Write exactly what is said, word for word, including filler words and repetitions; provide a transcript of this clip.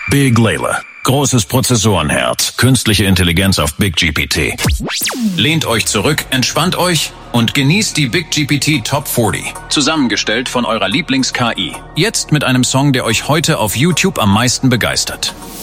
Big Layla. Großes Prozessorenherz, künstliche Intelligenz auf Big G P T. Lehnt euch zurück, entspannt euch und genießt die Big G P T Top vierzig. Zusammengestellt von eurer Lieblings-K I. Jetzt mit einem Song, der euch heute auf YouTube am meisten begeistert.